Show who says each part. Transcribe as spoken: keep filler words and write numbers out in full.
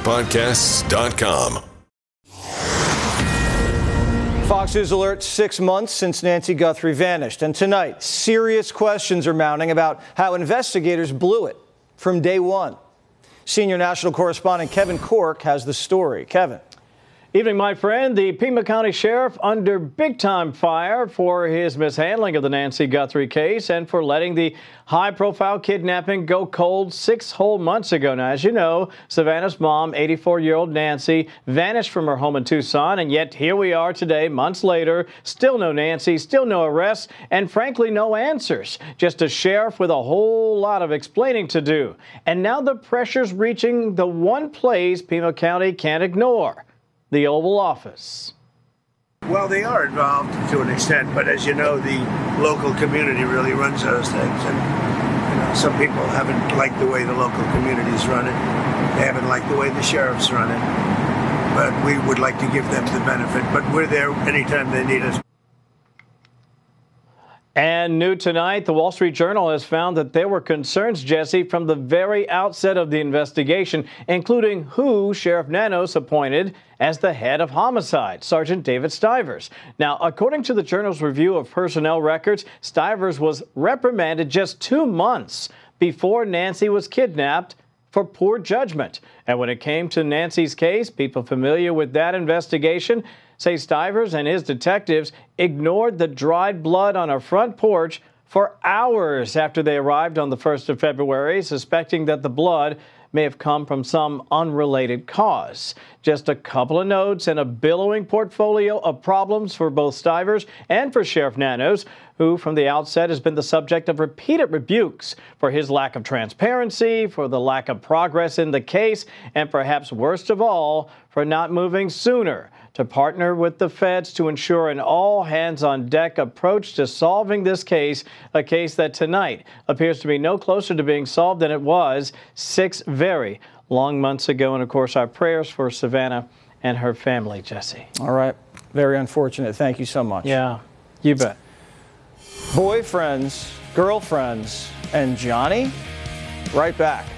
Speaker 1: podcasts dot com.
Speaker 2: Fox News alert, six months since Nancy Guthrie vanished. And tonight, serious questions are mounting about how investigators blew it from day one. Senior national correspondent Kevin Corke has the story. Kevin.
Speaker 3: Evening, my friend. The Pima County Sheriff under big-time fire for his mishandling of the Nancy Guthrie case and for letting the high-profile kidnapping go cold six whole months ago. Now, as you know, Savannah's mom, eighty-four-year-old Nancy, vanished from her home in Tucson, and yet here we are today, months later, still no Nancy, still no arrests, and frankly, no answers. Just a sheriff with a whole lot of explaining to do. And now the pressure's reaching the one place Pima County can't ignore. The Oval Office.
Speaker 4: Well, they are involved to an extent, but as you know, the local community really runs those things. And you know, some people haven't liked the way the local communities run it. They haven't liked the way the sheriffs run it. But we would like to give them the benefit. But we're there anytime they need us.
Speaker 3: And new tonight, the Wall Street Journal has found that there were concerns, Jesse, from the very outset of the investigation, including who Sheriff Nanos appointed as the head of homicide, Sergeant David Stivers. Now, according to the Journal's review of personnel records, Stivers was reprimanded just two months before Nancy was kidnapped for poor judgment. And when it came to Nancy's case, people familiar with that investigation say Stivers and his detectives ignored the dried blood on her front porch for hours after they arrived on the first of February, suspecting that the blood may have come from some unrelated cause. Just a couple of notes and a billowing portfolio of problems for both Stivers and for Sheriff Nanos, who from the outset has been the subject of repeated rebukes for his lack of transparency, for the lack of progress in the case, and perhaps worst of all, for not moving sooner to partner with the feds to ensure an all-hands-on-deck approach to solving this case, a case that tonight appears to be no closer to being solved than it was six very long months ago. And, of course, our prayers for Savannah and her family, Jesse.
Speaker 2: All right. Very unfortunate. Thank you so much.
Speaker 3: Yeah, you bet.
Speaker 2: Boyfriends, girlfriends, and Johnny, right back.